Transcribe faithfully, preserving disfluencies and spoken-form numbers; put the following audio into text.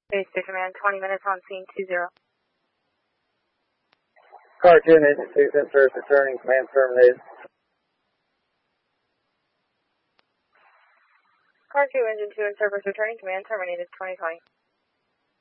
Base Station Man, twenty minutes on scene, two zero. Car two, engine two, send service returning, command terminated. Car two, engine two, and service returning, command terminated, twenty twenty.